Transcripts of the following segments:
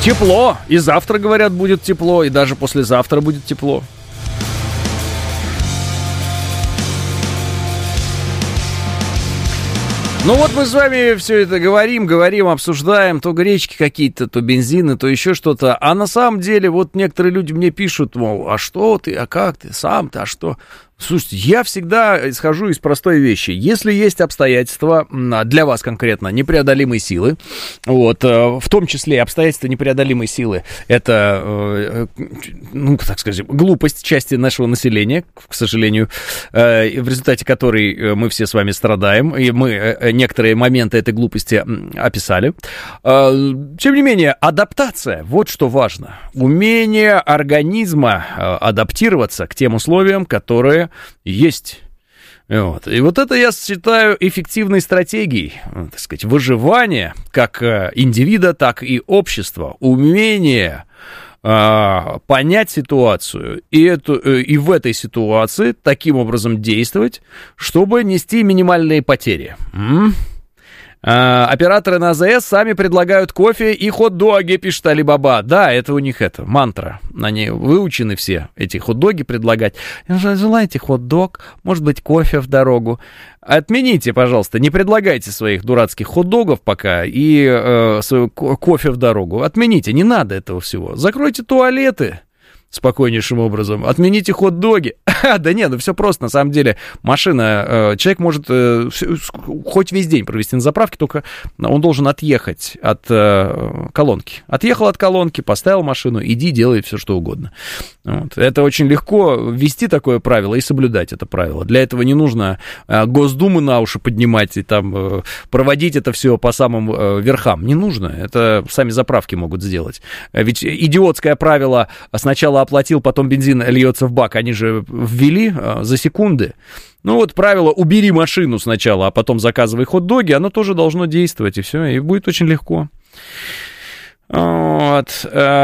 Тепло. И завтра, говорят, будет тепло, и даже послезавтра будет тепло. Ну вот мы с вами все это говорим, обсуждаем, то гречки какие-то, то бензины, то еще что-то. А на самом деле вот некоторые люди мне пишут, мол, а что ты, а как ты, сам ты, а что... Слушайте, я всегда исхожу из простой вещи. Если есть обстоятельства для вас конкретно непреодолимой силы, вот, в том числе обстоятельства непреодолимой силы, это, ну, так сказать, глупость части нашего населения, к сожалению, в результате которой мы все с вами страдаем, и мы некоторые моменты этой глупости описали. Тем не менее, адаптация, вот что важно. Умение организма адаптироваться к тем условиям, которые есть. Вот. И вот это я считаю эффективной стратегией, так сказать, выживания как индивида, так и общества. Умение понять ситуацию и в этой ситуации таким образом действовать, чтобы нести минимальные потери. Операторы на АЗС сами предлагают кофе и хот-доги, пишет Алибаба. Да, это у них это мантра. Они выучены все, эти хот-доги предлагать. Желаете хот-дог, может быть, кофе в дорогу. Отмените, пожалуйста, не предлагайте своих дурацких хот-догов пока и кофе в дорогу. Отмените, не надо этого всего. Закройте туалеты спокойнейшим образом. Отмените хот-доги. Да нет, ну все просто, на самом деле. Машина, человек может хоть весь день провести на заправке, только он должен отъехать от колонки. Отъехал от колонки, поставил машину, иди, делай все, что угодно. Вот. Это очень легко ввести такое правило и соблюдать это правило. Для этого не нужно Госдуму на уши поднимать и там проводить это все по самым верхам. Не нужно. Это сами заправки могут сделать. Ведь идиотское правило сначала оплатил, потом бензин льется в бак, они же ввели за секунды. Ну вот правило «убери машину сначала, а потом заказывай хот-доги», оно тоже должно действовать, и все, и будет очень легко. Вот.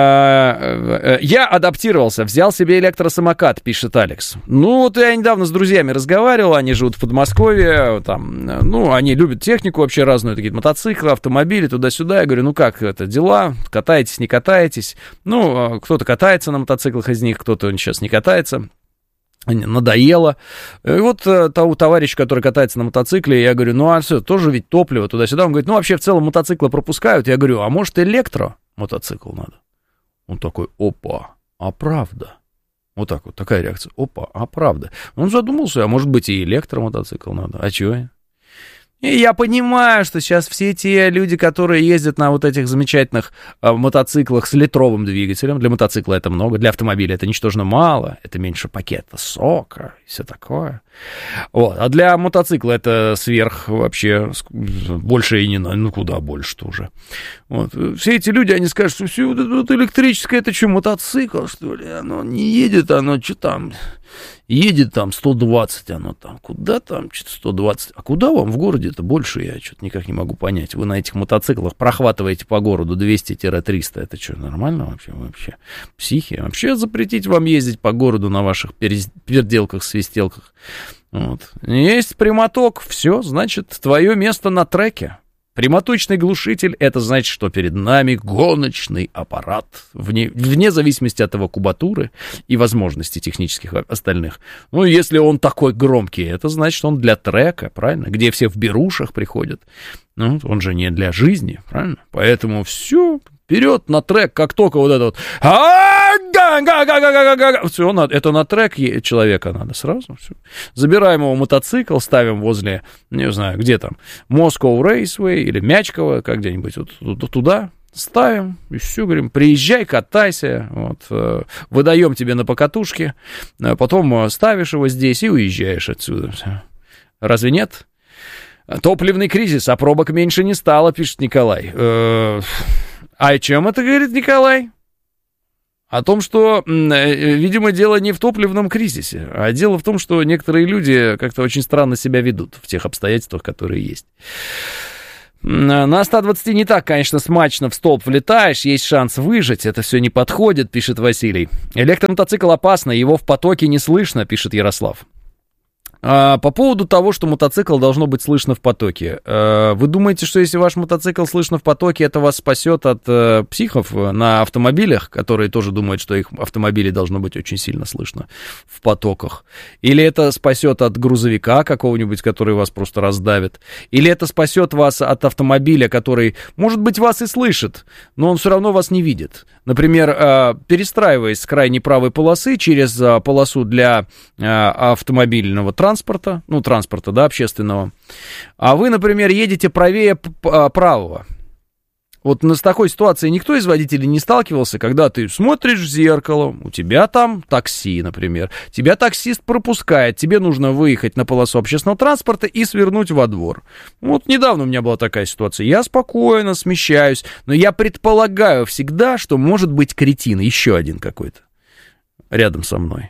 Я адаптировался, взял себе электросамокат, пишет Алекс. Ну, вот я недавно с друзьями разговаривал, они живут в Подмосковье, там, ну, они любят технику вообще разную, такие мотоциклы, автомобили, туда-сюда. Я говорю, ну, как это, дела? Катаетесь, не катаетесь? Ну, кто-то катается на мотоциклах из них, кто-то сейчас не катается. Надоело. И вот того товарища, который катается на мотоцикле, я говорю, ну а все, тоже ведь топливо туда-сюда. Он говорит, ну вообще в целом мотоциклы пропускают. Я говорю, а может электромотоцикл надо? Он такой, опа, а правда? Вот так вот, такая реакция. Опа, а правда? Он задумался, а может быть и электромотоцикл надо? А чего? И я понимаю, что сейчас все те люди, которые ездят на вот этих замечательных мотоциклах с литровым двигателем, для мотоцикла это много, для автомобиля это ничтожно мало, это меньше пакета сока и все такое. Вот. А для мотоцикла это сверх вообще больше и не надо, ну куда больше-то уже. Вот. Все эти люди, они скажут, что все вот электрическое, это что, мотоцикл, что ли? Оно не едет, оно что там... Едет там 120, оно там, куда там, что-то 120, а куда вам в городе-то больше, я что-то никак не могу понять. Вы на этих мотоциклах прохватываете по городу 200-300, это что, нормально вообще? Психи? Вообще запретить вам ездить по городу на ваших переделках, свистелках? Вот. Есть прямоток, все, значит, твое место на треке. Прямоточный глушитель — это значит, что перед нами гоночный аппарат, вне зависимости от его кубатуры и возможностей технических остальных. Ну, если он такой громкий, это значит, что он для трека, правильно? Где все в берушах приходят. Ну, он же не для жизни, правильно? Поэтому все, вперед на трек, как только вот это вот... Все, это на трек человека надо сразу. Все. Забираем его мотоцикл, ставим возле, не знаю, где там, Moscow Raceway или Мячково, как где-нибудь вот туда. Ставим, и все, говорим, приезжай, катайся, вот, выдаем тебе на покатушке, потом ставишь его здесь и уезжаешь отсюда. Разве нет? Топливный кризис, а пробок меньше не стало, пишет Николай. А о чем это говорит Николай? О том, что, видимо, дело не в топливном кризисе, а дело в том, что некоторые люди как-то очень странно себя ведут в тех обстоятельствах, которые есть. На 120 не так, конечно, смачно в столб влетаешь, есть шанс выжить, это все не подходит, пишет Василий. Электромотоцикл опасно, его в потоке не слышно, пишет Ярослав. По поводу того, что мотоцикл должно быть слышно в потоке. Вы думаете, что если ваш мотоцикл слышно в потоке, это вас спасет от психов на автомобилях, которые тоже думают, что их автомобили должно быть очень сильно слышно в потоках? Или это спасет от грузовика какого-нибудь, который вас просто раздавит? Или это спасет вас от автомобиля, который, может быть, вас и слышит, но он все равно вас не видит? Например, перестраиваясь с крайней правой полосы через полосу для автомобильного транспорта, да, общественного, а вы, например, едете правее правого. Вот с такой ситуацией никто из водителей не сталкивался, когда ты смотришь в зеркало, у тебя там такси, например, тебя таксист пропускает, тебе нужно выехать на полосу общественного транспорта и свернуть во двор. Вот недавно у меня была такая ситуация, я спокойно смещаюсь, но я предполагаю всегда, что может быть кретин, еще один какой-то, рядом со мной.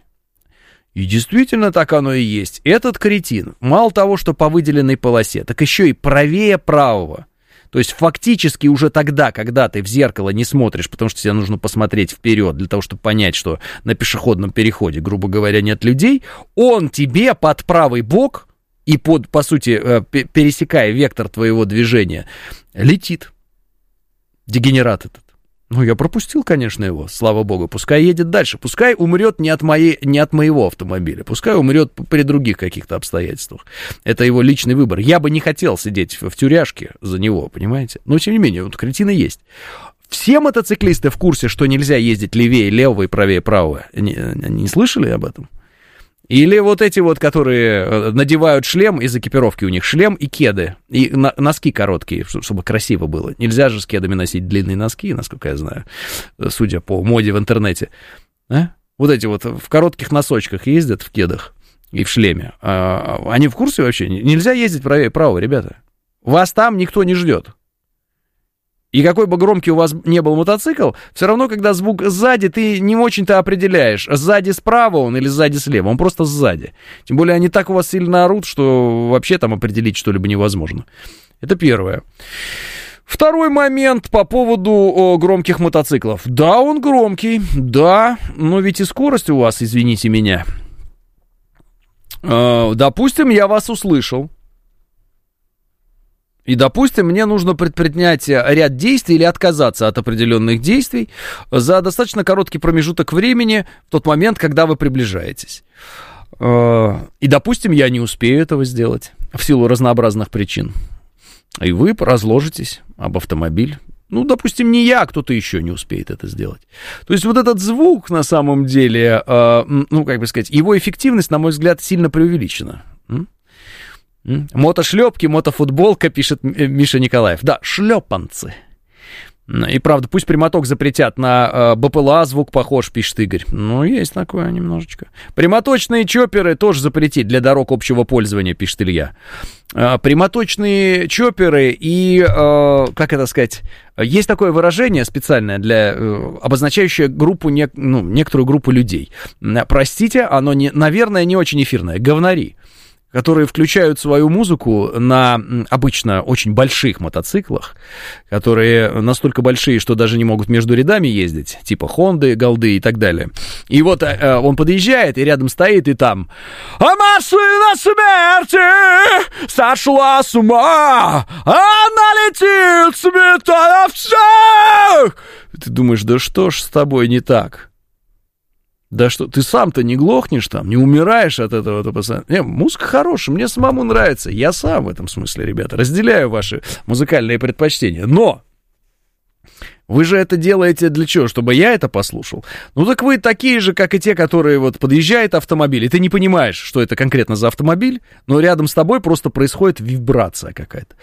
И действительно так оно и есть. Этот кретин, мало того, что по выделенной полосе, так еще и правее правого. То есть фактически уже тогда, когда ты в зеркало не смотришь, потому что тебе нужно посмотреть вперед для того, чтобы понять, что на пешеходном переходе, грубо говоря, нет людей, он тебе под правый бок и по сути, пересекая вектор твоего движения, летит. Дегенерат этот. Ну, я пропустил, конечно, его, слава богу. Пускай едет дальше. Пускай умрет не от моего автомобиля. Пускай умрет при других каких-то обстоятельствах. Это его личный выбор. Я бы не хотел сидеть в тюряшке за него, понимаете? Но, тем не менее, вот кретины есть. Все мотоциклисты в курсе, что нельзя ездить левее левого и правее правого. Не слышали об этом? Или вот эти вот, которые надевают шлем, из экипировки у них шлем и кеды, и носки короткие, чтобы красиво было. Нельзя же с кедами носить длинные носки, насколько я знаю, судя по моде в интернете. Вот эти вот в коротких носочках ездят, в кедах и в шлеме. Они в курсе вообще? Нельзя ездить правее правого, ребята. Вас там никто не ждет. И какой бы громкий у вас не был мотоцикл, все равно, когда звук сзади, ты не очень-то определяешь, сзади справа он или сзади слева, он просто сзади. Тем более они так у вас сильно орут, что вообще там определить что-либо невозможно. Это первое. Второй момент по поводу громких мотоциклов. Да, он громкий, да, но ведь и скорость у вас, извините меня. Допустим, я вас услышал. И, допустим, мне нужно предпринять ряд действий или отказаться от определенных действий за достаточно короткий промежуток времени в тот момент, когда вы приближаетесь. И, допустим, я не успею этого сделать в силу разнообразных причин. И вы разложитесь об автомобиль. Ну, допустим, не я, а кто-то еще не успеет это сделать. То есть вот этот звук, на самом деле, его эффективность, на мой взгляд, сильно преувеличена. Мотошлепки, мотофутболка, пишет Миша Николаев. Да, шлепанцы. И правда, пусть прямоток запретят, на БПЛА звук похож, пишет Игорь. Ну, есть такое немножечко. Прямоточные чопперы тоже запретить для дорог общего пользования, пишет Илья. Прямоточные чопперы и, есть такое выражение специальное, обозначающее некоторую группу людей. Простите, оно, наверное, не очень эфирное. Говнари, которые включают свою музыку на обычно очень больших мотоциклах, которые настолько большие, что даже не могут между рядами ездить, типа Хонды, Голды и так далее. И вот он подъезжает, и рядом стоит, и там «А машина смерти сошла с ума, она летит, сметая всех!» Ты думаешь, да что ж с тобой не так? Да что, ты сам-то не глохнешь там, не умираешь от этого? Музыка хорошая, мне самому нравится. Я сам в этом смысле, ребята, разделяю ваши музыкальные предпочтения. Но вы же это делаете для чего? Чтобы я это послушал? Ну так вы такие же, как и те, которые вот подъезжает автомобиль, и ты не понимаешь, что это конкретно за автомобиль, но рядом с тобой просто происходит вибрация какая-то.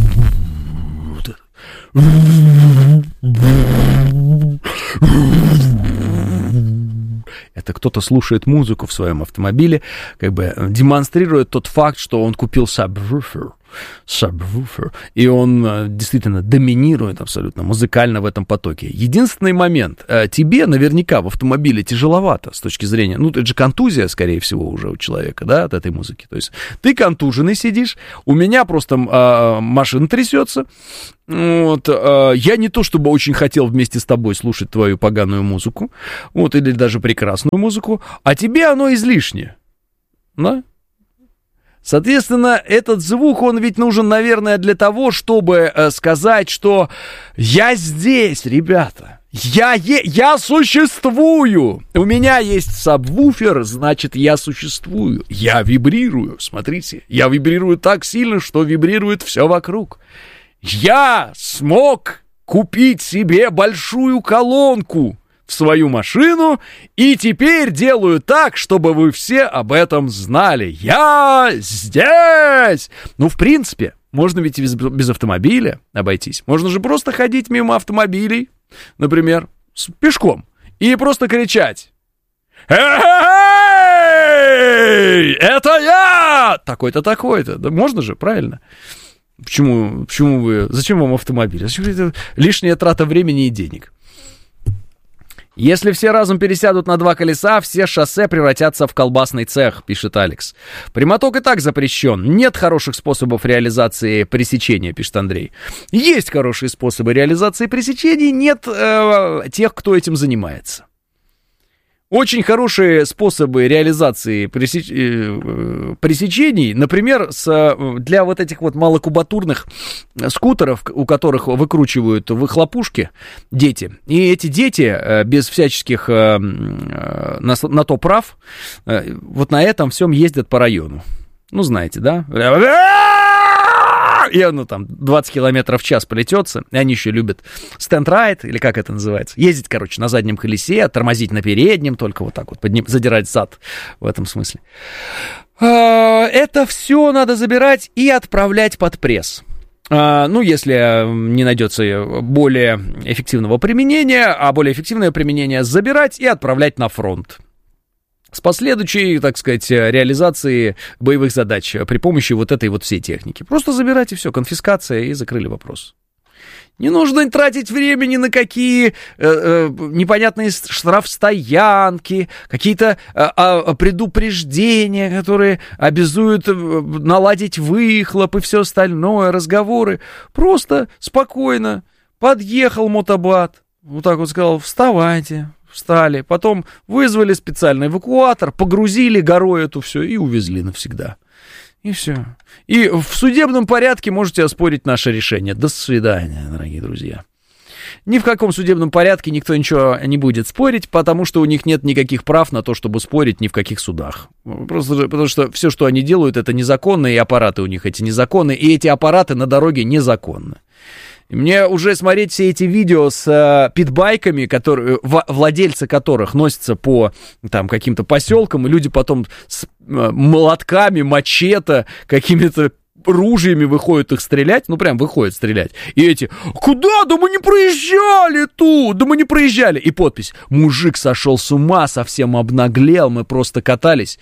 Это кто-то слушает музыку в своем автомобиле, как бы демонстрирует тот факт, что он купил сабвуфер, и он действительно доминирует абсолютно музыкально в этом потоке. Единственный момент, тебе наверняка в автомобиле тяжеловато с точки зрения, это же контузия, скорее всего, уже у человека, да, от этой музыки. То есть ты контуженный сидишь, у меня просто машина трясется. Вот, я не то чтобы очень хотел вместе с тобой слушать твою поганую музыку, вот, или даже прекрасную музыку, а тебе оно излишне, да? Соответственно, этот звук, он ведь нужен, наверное, для того, чтобы сказать, что я здесь, ребята, я существую. У меня есть сабвуфер, значит, я существую. Я вибрирую, смотрите, я вибрирую так сильно, что вибрирует все вокруг. Я смог купить себе большую колонку в свою машину, и теперь делаю так, чтобы вы все об этом знали. Я здесь! Ну, в принципе, можно ведь без автомобиля обойтись. Можно же просто ходить мимо автомобилей, например, пешком, и просто кричать: «Эй, это я! Такой-то, такой-то». Да можно же, правильно? Почему вы... Зачем вам автомобиль? Зачем это лишняя трата времени и денег? Если все разом пересядут на 2 колеса, все шоссе превратятся в колбасный цех, пишет Алекс. Прямоток и так запрещен. Нет хороших способов реализации пресечения, пишет Андрей. Есть хорошие способы реализации пресечений, нет тех, кто этим занимается. Очень хорошие способы реализации пресечений, например, для вот этих вот малокубатурных скутеров, у которых выкручивают выхлопушки дети. И эти дети без всяческих на то прав вот на этом всем ездят по району. Ну, знаете, да? И оно там 20 километров в час полетется. И они еще любят стенд-райд, или как это называется. Ездить, короче, на заднем колесе, тормозить на переднем, только вот так вот, задирать зад в этом смысле. Это все надо забирать и отправлять под пресс. Ну, если не найдется более эффективного применения, а более эффективное применение забирать и отправлять на фронт. С последующей, так сказать, реализацией боевых задач при помощи вот этой вот всей техники. Просто забирайте все, конфискация, и закрыли вопрос. Не нужно тратить времени на какие непонятные штрафстоянки, какие-то предупреждения, которые обязуют наладить выхлоп и все остальное, разговоры. Просто спокойно подъехал мотобат, вот так вот сказал: вставайте. Встали, потом вызвали специальный эвакуатор, погрузили горой эту все и увезли навсегда. И все. И в судебном порядке можете оспорить наше решение. До свидания, дорогие друзья. Ни в каком судебном порядке никто ничего не будет спорить, потому что у них нет никаких прав на то, чтобы спорить ни в каких судах. Просто потому что все, что они делают, это незаконно, и аппараты у них эти незаконные, и эти аппараты на дороге незаконны. И мне уже смотреть все эти видео с питбайками, которые, владельцы которых носятся по там, каким-то поселкам, и люди потом с молотками, мачете, какими-то ружьями выходят их стрелять, ну прям выходят стрелять. И эти: куда? Да мы не проезжали тут, да мы не проезжали. И подпись: мужик сошел с ума, совсем обнаглел, мы просто катались.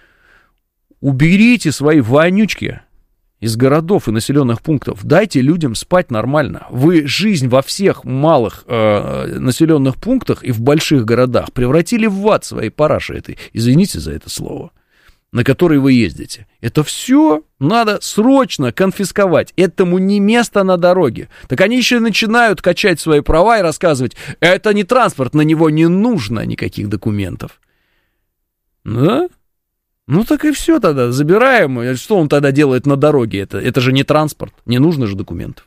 Уберите свои вонючки из городов и населенных пунктов. Дайте людям спать нормально. Вы жизнь во всех малых населенных пунктах и в больших городах превратили в ад своей параши этой, извините за это слово, на который вы ездите. Это все надо срочно конфисковать. Этому не место на дороге. Так они еще начинают качать свои права и рассказывать: это не транспорт, на него не нужно никаких документов. Да? Ну так и все тогда, забираем. Что он тогда делает на дороге? Это же не транспорт, не нужно же документов.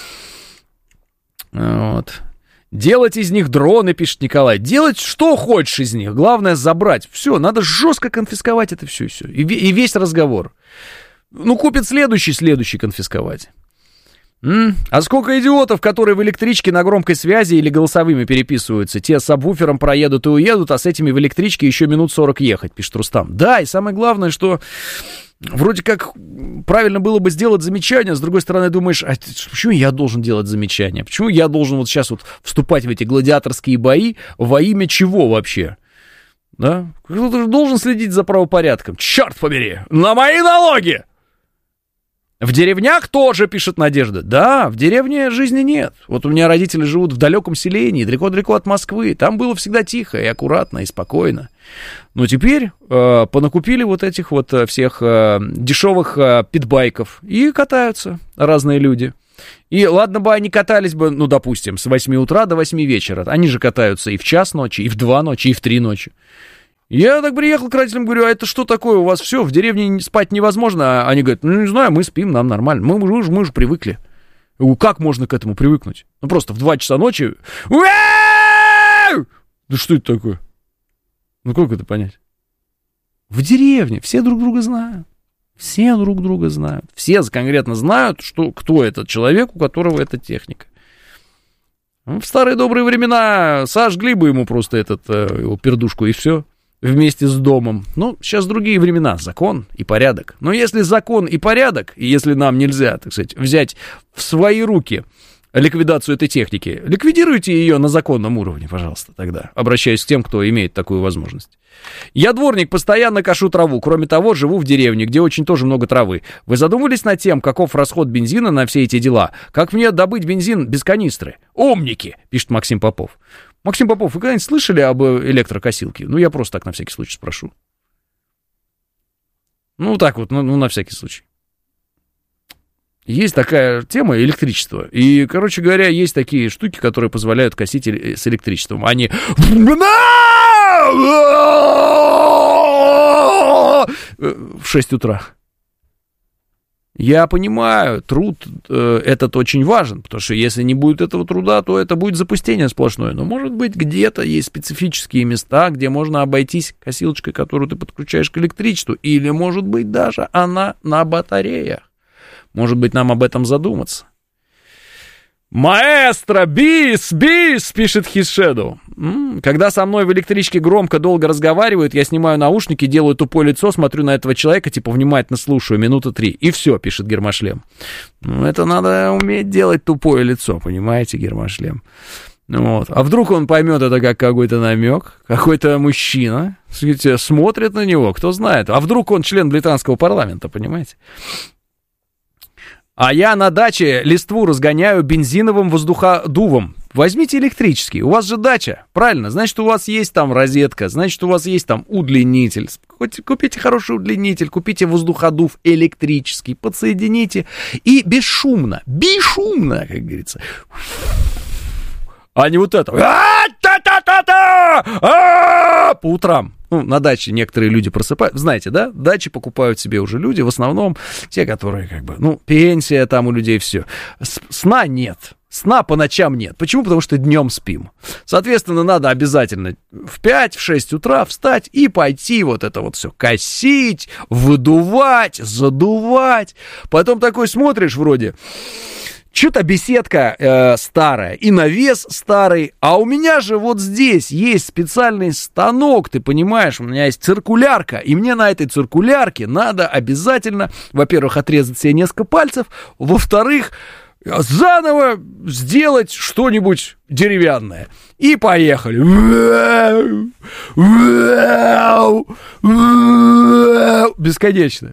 Вот. Делать из них дроны, пишет Николай. Делать что хочешь из них, главное забрать. Все, надо жестко конфисковать это все. И весь разговор. Ну, купит следующий конфисковать. А сколько идиотов, которые в электричке на громкой связи или голосовыми переписываются. Те с сабвуфером проедут и уедут, а с этими в электричке еще минут 40 ехать, пишет Рустам. Да, и самое главное, что вроде как правильно было бы сделать замечание, с другой стороны думаешь: а почему я должен делать замечание? Почему я должен вот сейчас вот вступать в эти гладиаторские бои? Во имя чего вообще? Да? Кто-то же должен следить за правопорядком. Черт побери! На мои налоги! В деревнях тоже, пишет Надежда. Да, в деревне жизни нет. Вот у меня родители живут в далеком селении, далеко-далеко от Москвы. Там было всегда тихо и аккуратно, и спокойно. Но теперь понакупили вот этих вот всех дешевых питбайков и катаются разные люди. И ладно бы они катались бы, ну, допустим, с 8 утра до 8 вечера. Они же катаются и в час ночи, и в 2 ночи, и в 3 ночи. Я так приехал к родителям, говорю, а это что такое, у вас все, в деревне спать невозможно? А они говорят, ну, не знаю, мы спим, нам нормально, мы же привыкли. Я говорю, как можно к этому привыкнуть? Ну, просто в 2 часа ночи... Да что это такое? Ну, как это понять? В деревне все друг друга знают. Все друг друга знают. Все конкретно знают, кто этот человек, у которого эта техника. В старые добрые времена сожгли бы ему просто его пердушку, и все. Вместе с домом. Ну, сейчас другие времена, закон и порядок. Но если закон и порядок, и если нам нельзя, так сказать, взять в свои руки ликвидацию этой техники, ликвидируйте ее на законном уровне, пожалуйста, тогда. Обращаюсь к тем, кто имеет такую возможность. Я дворник, постоянно кошу траву. Кроме того, живу в деревне, где очень тоже много травы. Вы задумывались над тем, каков расход бензина на все эти дела? Как мне добыть бензин без канистры? Умники, пишет Максим Попов. Максим Попов, вы когда-нибудь слышали об электрокосилке? Ну, я просто так на всякий случай спрошу. Ну, так вот, ну на всякий случай. Есть такая тема электричества. И, короче говоря, есть такие штуки, которые позволяют косить с электричеством. Они... в 6 утра. Я понимаю, труд этот очень важен, потому что если не будет этого труда, то это будет запустение сплошное. Но, может быть, где-то есть специфические места, где можно обойтись косилочкой, которую ты подключаешь к электричеству, или, может быть, даже она на батареях. Может быть, нам об этом задуматься. Маэстро, бис, пишет Хисшеду. Когда со мной в электричке громко, долго разговаривают, я снимаю наушники, делаю тупое лицо, смотрю на этого человека, типа внимательно слушаю, 3 минуты. И все, пишет Гермошлем. Ну, это надо уметь делать тупое лицо, понимаете, Гермошлем. Вот. А вдруг он поймет это как какой-то намек, какой-то мужчина, смотрит на него, кто знает. А вдруг он член британского парламента, понимаете? А я на даче листву разгоняю бензиновым воздуходувом. Возьмите электрический, у вас же дача, правильно? Значит, у вас есть там розетка, значит, у вас есть там удлинитель. Купите хороший удлинитель, купите воздуходув электрический, подсоедините и бесшумно, как говорится. А не вот это. По утрам. Ну, на даче некоторые люди просыпают. Знаете, да? Дачи покупают себе уже люди, в основном те, которые как бы, ну, пенсия там у людей, все. Сна нет. Сна по ночам нет. Почему? Потому что днем спим. Соответственно, надо обязательно в 5-6 утра встать и пойти вот это вот все косить, выдувать, задувать. Потом такой смотришь вроде... Что-то беседка старая и навес старый, а у меня же вот здесь есть специальный станок, ты понимаешь, у меня есть циркулярка, и мне на этой циркулярке надо обязательно, во-первых, отрезать себе несколько пальцев, во-вторых, заново сделать что-нибудь деревянное. И поехали. Бесконечно.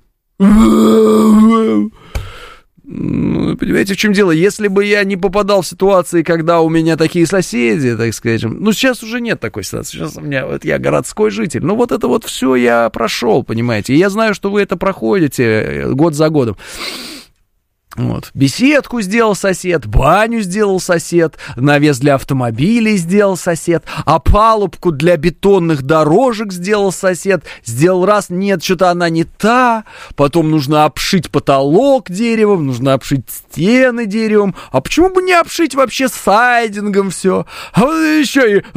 Ну, понимаете, в чем дело? Если бы я не попадал в ситуации, когда у меня такие соседи, так скажем, ну, сейчас уже нет такой ситуации, сейчас у меня, вот я городской житель, ну, вот это вот все я прошел, понимаете, и я знаю, что вы это проходите год за годом. Вот. Беседку сделал сосед, баню сделал сосед, навес для автомобилей сделал сосед, опалубку для бетонных дорожек сделал сосед, сделал раз, нет, что-то она не та, потом нужно обшить потолок деревом, нужно обшить стены деревом, а почему бы не обшить вообще сайдингом все, а вот еще и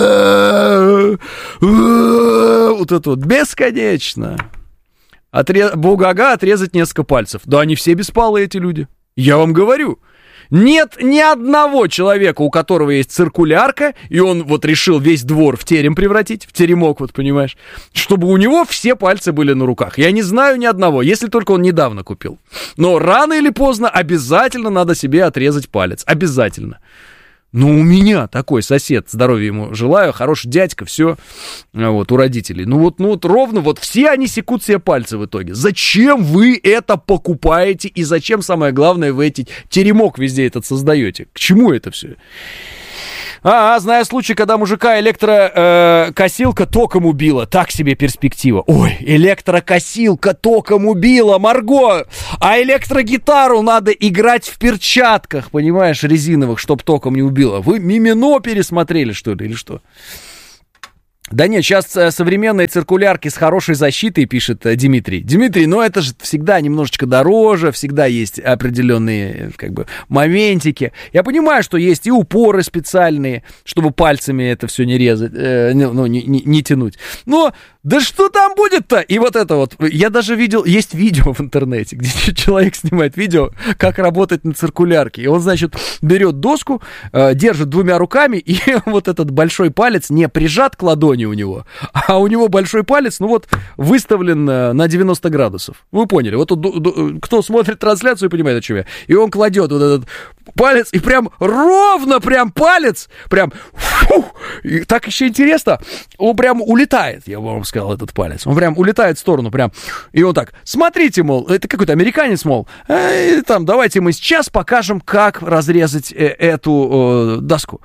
вот это вот бесконечно. Бугага отрезать несколько пальцев. Да они все беспалые, эти люди. Я вам говорю. Нет ни одного человека, у которого есть циркулярка, и он вот решил весь двор в терем превратить, в теремок, вот понимаешь, чтобы у него все пальцы были на руках. Я не знаю ни одного, если только он недавно купил. Но рано или поздно обязательно надо себе отрезать палец. Обязательно. Ну, у меня такой сосед, здоровья ему желаю, хороший дядька, все, вот, у родителей. Ну вот ровно, вот все они секут себе пальцы в итоге. Зачем вы это покупаете и зачем, самое главное, вы эти теремок везде этот создаете? К чему это все? Знаю случай, когда мужика электрокосилка током убила. Так себе перспектива. Ой, электрокосилка током убила, Марго! А электрогитару надо играть в перчатках, понимаешь, резиновых, чтоб током не убила. Вы Мимино пересмотрели, что ли, или что? Да нет, сейчас современные циркулярки с хорошей защитой, пишет Дмитрий. Дмитрий, ну это же всегда немножечко дороже, всегда есть определенные, как бы, моментики. Я понимаю, что есть и упоры специальные, чтобы пальцами это все не резать, не тянуть. Но да что там будет-то? И вот это вот, я даже видел, есть видео в интернете, где человек снимает видео, как работать на циркулярке. И он, значит, берет доску, держит двумя руками, и вот этот большой палец не прижат к ладони у него, а у него большой палец, ну вот, выставлен на 90 градусов. Вы поняли? Вот кто смотрит трансляцию, понимает, о чем я. И он кладет вот этот палец, и прям ровно прям палец, прям, и так еще интересно, он прям улетает, я вам сказал, этот палец. Он прям улетает в сторону, прям, и он так, смотрите, мол, это какой-то американец, мол, там, давайте мы сейчас покажем, как разрезать эту доску.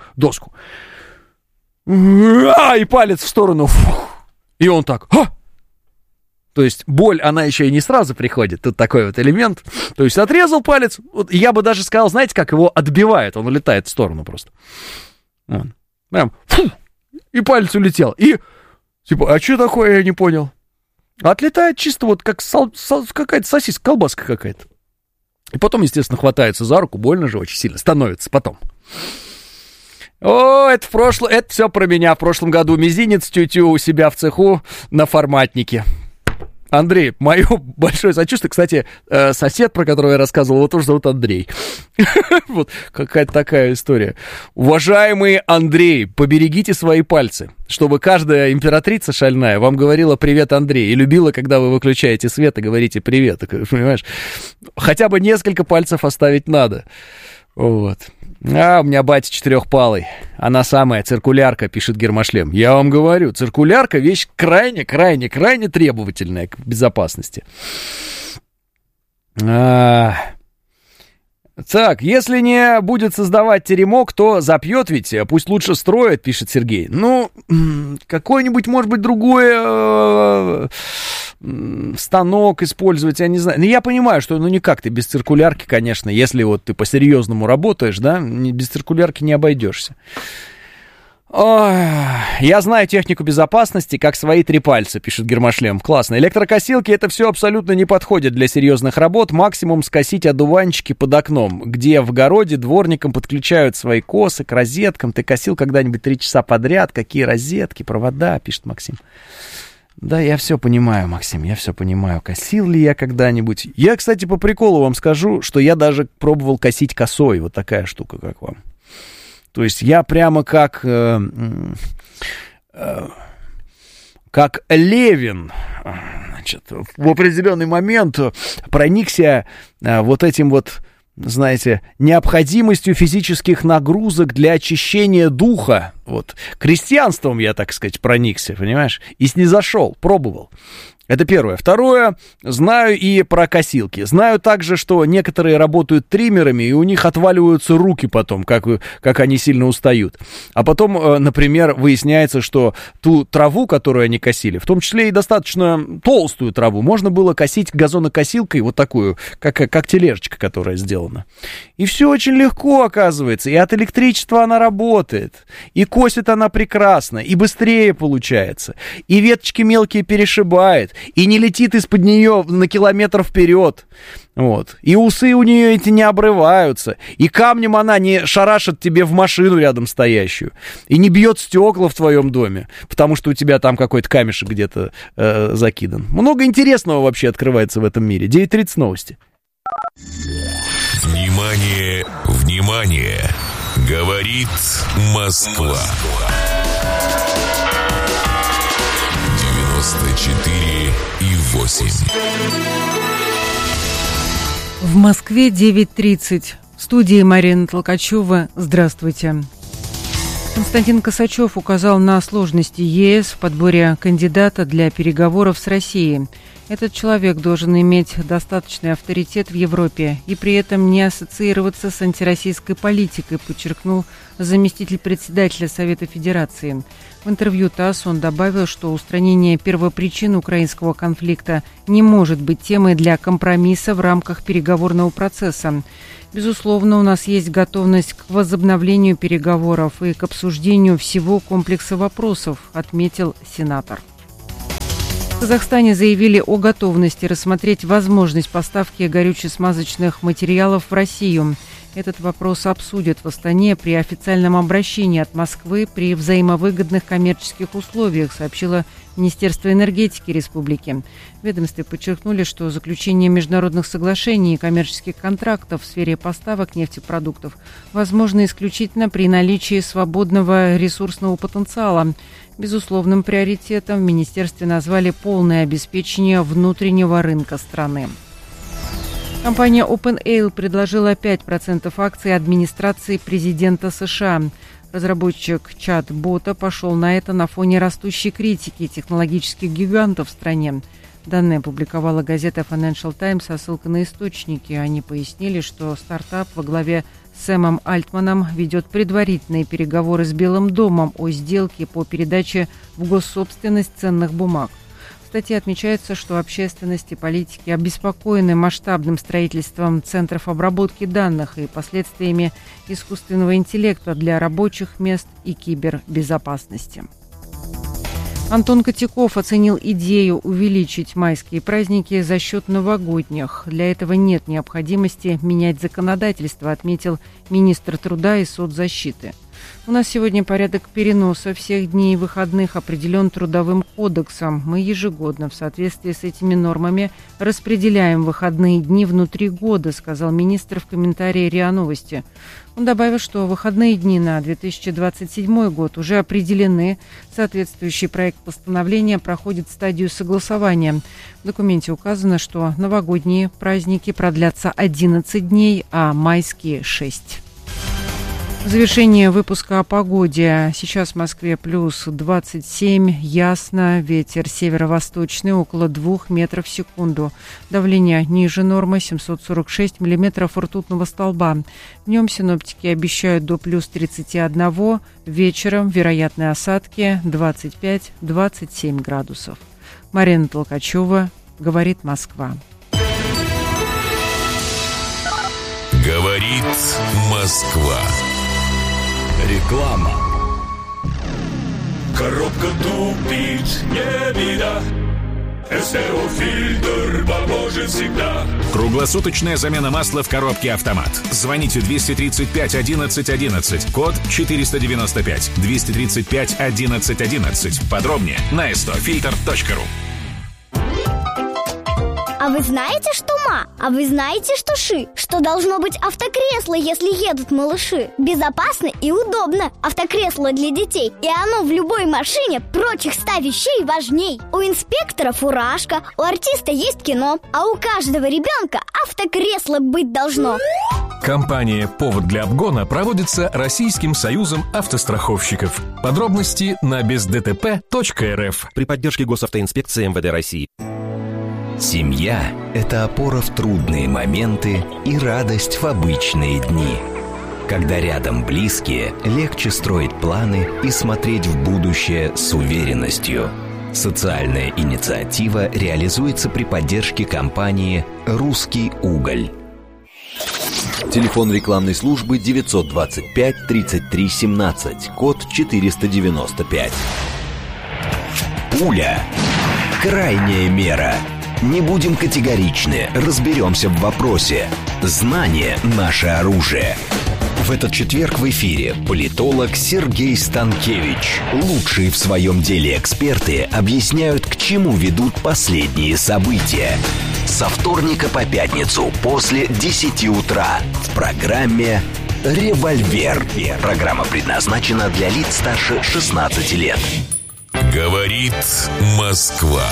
И палец в сторону. И он так. То есть боль, она еще и не сразу приходит. Тут такой вот элемент. То есть отрезал палец. Вот, я бы даже сказал, знаете, как его отбивает. Он улетает в сторону просто. Прям. И палец улетел. И типа, а что такое, я не понял. Отлетает чисто вот как какая-то сосиска, колбаска какая-то. И потом, естественно, хватается за руку. Больно же очень сильно становится потом. О, это все про меня. В прошлом году мизинец тю-тю у себя в цеху на форматнике. Андрей, мое большое сочувствие. Кстати, сосед, про которого я рассказывал, его тоже зовут Андрей. Вот какая-то такая история. Уважаемый Андрей, поберегите свои пальцы, чтобы каждая императрица шальная вам говорила «Привет, Андрей», и любила, когда вы выключаете свет и говорите «Привет», понимаешь? Хотя бы несколько пальцев оставить надо. Вот. А, у меня батя четырехпалый. Она самая, циркулярка, пишет Гермошлем. Я вам говорю, циркулярка вещь крайне требовательная к безопасности. Так, если не будет создавать теремок, то запьет ведь, пусть лучше строит, пишет Сергей. Ну, какой-нибудь, может быть, другой станок использовать, я не знаю. Но я понимаю, что, никак ты без циркулярки, конечно, если вот ты по-серьезному работаешь, да, без циркулярки не обойдешься. Я знаю технику безопасности, как свои 3 пальца, пишет Гермошлем. Классно. Электрокосилки, это все абсолютно не подходит для серьезных работ. Максимум скосить одуванчики под окном, где в огороде дворникам подключают свои косы к розеткам. Ты косил когда-нибудь 3 часа подряд? Какие розетки, провода, пишет Максим. Да, я все понимаю, Максим, я все понимаю. Косил ли я когда-нибудь? Я, кстати, по приколу вам скажу, что я даже пробовал косить косой. Вот такая штука, как вам. То есть я прямо как Левин, значит, в определенный момент проникся вот этим вот, знаете, необходимостью физических нагрузок для очищения духа. Вот. Крестьянством я, так сказать, проникся, понимаешь? И снизошел, пробовал. Это первое. Второе, знаю и про косилки. Знаю также, что некоторые работают триммерами, и у них отваливаются руки потом, как они сильно устают. А потом, например, выясняется, что ту траву, которую они косили, в том числе и достаточно толстую траву, можно было косить газонокосилкой, вот такую, как тележечка, которая сделана. И все очень легко, оказывается. И от электричества она работает. И косит она прекрасно. И быстрее получается. И веточки мелкие перешибает. И не летит из-под нее на километр вперед. Вот. И усы у нее эти не обрываются. И камнем она не шарашит тебе в машину рядом стоящую. И не бьет стекла в твоем доме. Потому что у тебя там какой-то камешек где-то закидан. Много интересного вообще открывается в этом мире. 9:30 новости. Внимание, внимание! Говорит Москва. 94,8. В Москве 9:30. В студии Марина Толкачева. Здравствуйте. Константин Косачев указал на сложности ЕС в подборе кандидата для переговоров с Россией. Этот человек должен иметь достаточный авторитет в Европе и при этом не ассоциироваться с антироссийской политикой, подчеркнул заместитель председателя Совета Федерации. В интервью ТАСС он добавил, что устранение первопричин украинского конфликта не может быть темой для компромисса в рамках переговорного процесса. Безусловно, у нас есть готовность к возобновлению переговоров и к обсуждению всего комплекса вопросов, отметил сенатор. В Казахстане заявили о готовности рассмотреть возможность поставки горюче-смазочных материалов в Россию. Этот вопрос обсудят в Астане при официальном обращении от Москвы при взаимовыгодных коммерческих условиях, сообщило Министерство энергетики республики. В ведомстве подчеркнули, что заключение международных соглашений и коммерческих контрактов в сфере поставок нефтепродуктов возможно исключительно при наличии свободного ресурсного потенциала. Безусловным приоритетом в министерстве назвали полное обеспечение внутреннего рынка страны. Компания OpenAI предложила 5% акций администрации президента США. Разработчик чат-бота пошел на это на фоне растущей критики технологических гигантов в стране. Данные опубликовала газета Financial Times со ссылкой на источники. Они пояснили, что стартап во главе с Сэмом Альтманом ведет предварительные переговоры с Белым домом о сделке по передаче в госсобственность ценных бумаг. В статье отмечается, что общественность и политики обеспокоены масштабным строительством центров обработки данных и последствиями искусственного интеллекта для рабочих мест и кибербезопасности. Антон Котяков оценил идею увеличить майские праздники за счет новогодних. Для этого нет необходимости менять законодательство, отметил министр труда и соцзащиты. У нас сегодня порядок переноса всех дней выходных определен Трудовым кодексом. Мы ежегодно в соответствии с этими нормами распределяем выходные дни внутри года, сказал министр в комментарии РИА Новости. Он добавил, что выходные дни на 2027 год уже определены. Соответствующий проект постановления проходит стадию согласования. В документе указано, что новогодние праздники продлятся 11 дней, а майские – 6. В завершение выпуска о погоде. Сейчас в Москве плюс 27, ясно, ветер северо-восточный около 2 метров в секунду. Давление ниже нормы 746 миллиметров ртутного столба. Днем синоптики обещают до плюс 31, вечером вероятные осадки 25-27 градусов. Марина Толкачева, говорит Москва. Говорит Москва. Реклама. Коробка тупит, не беда. СТО-фильтр поможет всегда. Круглосуточная замена масла в коробке «Автомат». Звоните 235 11 11, код 495, 235 11 11. Подробнее на stofilter.ru. А вы знаете, что ма? А вы знаете, что ши? Что должно быть автокресло, если едут малыши? Безопасно и удобно. Автокресло для детей. И оно в любой машине прочих 100 вещей важней. У инспектора фуражка, у артиста есть кино, а у каждого ребенка автокресло быть должно. Компания «Повод для обгона» проводится Российским союзом автостраховщиков. Подробности на бездтп.рф. При поддержке Госавтоинспекции МВД России. Семья – это опора в трудные моменты и радость в обычные дни. Когда рядом близкие, легче строить планы и смотреть в будущее с уверенностью. Социальная инициатива реализуется при поддержке компании «Русский уголь». Телефон рекламной службы 925 33 17, код 495. Пуля. Крайняя мера. Не будем категоричны, разберемся в вопросе. Знание – наше оружие. В этот четверг в эфире политолог Сергей Станкевич. Лучшие в своем деле эксперты объясняют, к чему ведут последние события. Со вторника по пятницу после 10 утра в программе «Револьвер». Программа предназначена для лиц старше 16 лет. Говорит Москва.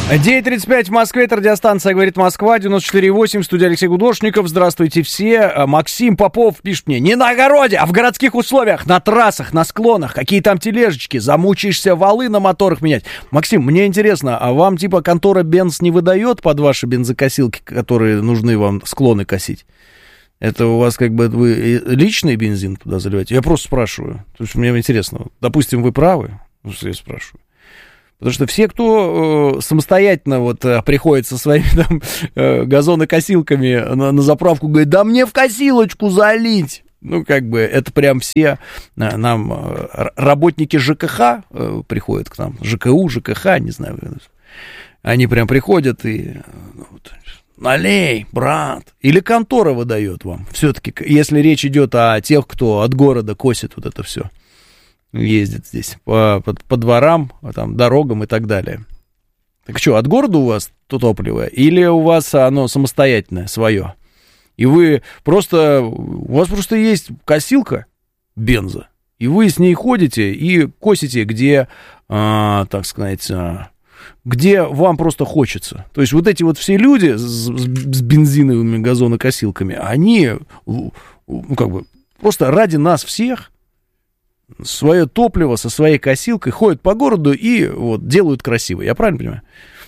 9:35 в Москве, это радиостанция «Говорит Москва», 94,8, студия Алексей Гудошников. Здравствуйте все. Максим Попов пишет мне: не на огороде, а в городских условиях, на трассах, на склонах, какие там тележечки, замучаешься валы на моторах менять. Максим, мне интересно, а вам типа контора Бенц не выдает под ваши бензокосилки, которые нужны вам склоны косить? Это у вас как бы вы личный бензин туда заливаете? Я просто спрашиваю. То есть мне интересно. Допустим, вы правы? Я спрашиваю. Потому что все, кто самостоятельно вот приходит со своими там газонокосилками на заправку, говорит: да мне в косилочку залить. Ну, как бы, это прям все нам работники ЖКХ приходят к нам. ЖКУ, ЖКХ, не знаю. Они прям приходят и... налей, брат. Или контора выдает вам. Все-таки, если речь идет о тех, кто от города косит вот это все. Ездит здесь по дворам, там, дорогам и так далее. Так что, от города у вас то топливо? Или у вас оно самостоятельное, свое? И вы просто... У вас просто есть косилка бенза, и вы с ней ходите и косите, где, так сказать, где вам просто хочется. То есть вот эти вот все люди с бензиновыми газонокосилками, они, ну, как бы, просто ради нас всех свое топливо со своей косилкой ходят по городу и вот делают красиво. Я правильно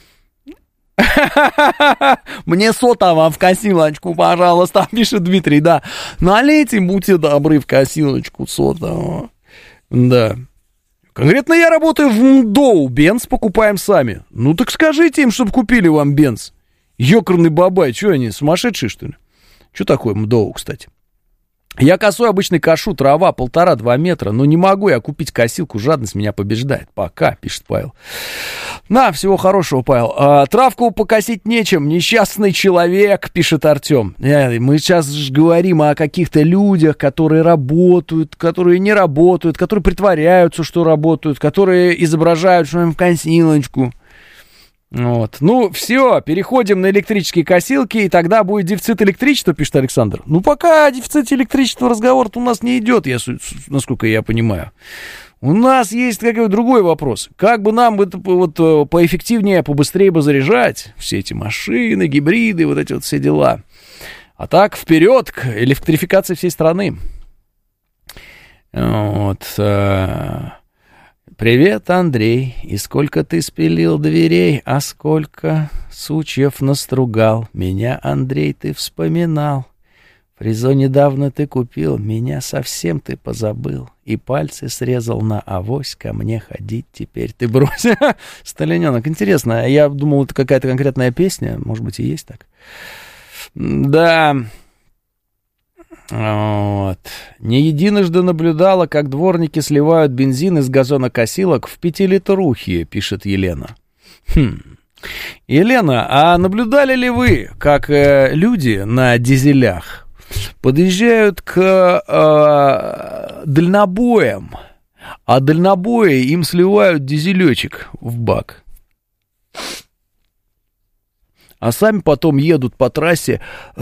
понимаю? Мне сота вам в косилочку, пожалуйста, пишет Дмитрий, да. Налейте, будьте добры, в косилочку сота. Да. Конкретно я работаю в МДОУ, бенз покупаем сами. Ну так скажите им, чтобы купили вам бенз. Ёкарный бабай, что они, сумасшедшие, что ли? Что такое МДОУ, кстати? Я косой обычно кошу, трава 1,5-2 метра, но не могу я купить косилку, жадность меня побеждает. Пока, пишет Павел. На, всего хорошего, Павел. Травку покосить нечем, несчастный человек, пишет Артем. Мы сейчас же говорим о каких-то людях, которые работают, которые не работают, которые притворяются, что работают, которые изображают, что им в косилочку. Вот. Ну, все, переходим на электрические косилки, и тогда будет дефицит электричества, пишет Александр. Ну, пока о дефиците электричества разговор-то у нас не идет, насколько я понимаю. У нас есть какой-то другой вопрос. Как бы нам это вот поэффективнее, побыстрее бы заряжать все эти машины, гибриды, вот эти вот все дела. А так, вперед к электрификации всей страны. Вот. Привет, Андрей, и сколько ты спилил дверей, а сколько сучьев настругал. Меня, Андрей, ты вспоминал. Фрезо недавно ты купил, меня совсем ты позабыл. И пальцы срезал на авось, ко мне ходить теперь ты брось. Сталиненок, интересно, я думал, это какая-то конкретная песня, может быть, и есть так. Да... Вот. Не единожды наблюдала, как дворники сливают из газонокосилок в 5-литрухи, пишет Елена. Елена, а наблюдали ли вы, как люди на дизелях подъезжают к дальнобоям, а дальнобои им сливают дизелечек в бак? А сами потом едут по трассе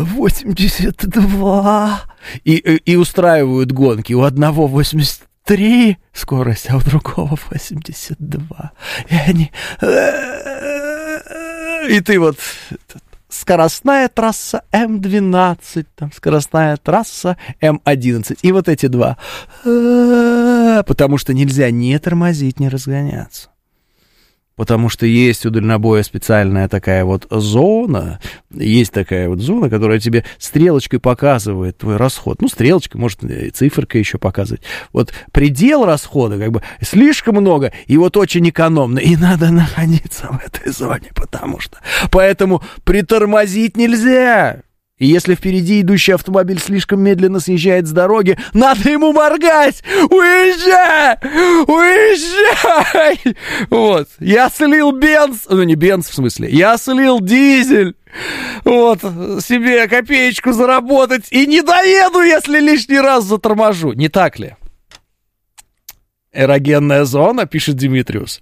82 и устраивают гонки. У одного 83 скорость, а у другого 82. И они... И ты вот... Скоростная трасса М12, там скоростная трасса М11. И вот эти два. Потому что нельзя не тормозить, не разгоняться. Потому что есть у дальнобоя специальная такая вот зона, есть такая вот зона, которая тебе стрелочкой показывает твой расход. Ну, стрелочкой, может, и циферкой еще показывать. Вот предел расхода, как бы, слишком много, и вот очень экономно, и надо находиться в этой зоне, потому что... Поэтому притормозить нельзя. И если впереди идущий автомобиль слишком медленно съезжает с дороги, надо ему моргать! Уезжай! Уезжай! Вот. Я слил бенз, ну не бенз в смысле, я слил дизель. Вот. Себе копеечку заработать. И не доеду, если лишний раз заторможу. Не так ли? Эрогенная зона, пишет Димитриус.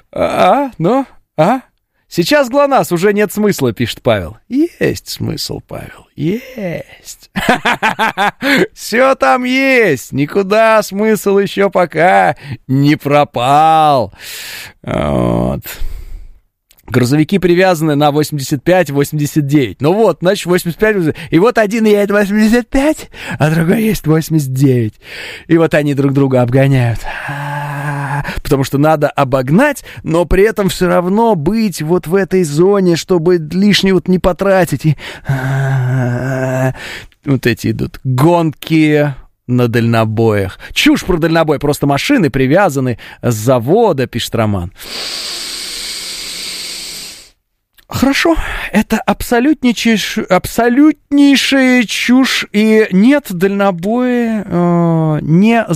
Сейчас ГЛОНАСС, уже нет смысла, пишет Павел. Есть смысл, Павел, есть. Все там есть, никуда смысл еще пока не пропал. Вот. Грузовики привязаны на 85-89. Ну вот, значит, 85. И вот один едет 85, а другой есть 89. И вот они друг друга обгоняют. Потому что надо обогнать, но при этом все равно быть вот в этой зоне, чтобы лишнего не потратить. И вот эти идут гонки на дальнобоях. Чушь про дальнобой. Просто машины привязаны с завода, пишет Роман. Хорошо, это абсолютнейшая чушь, и нет, дальнобои не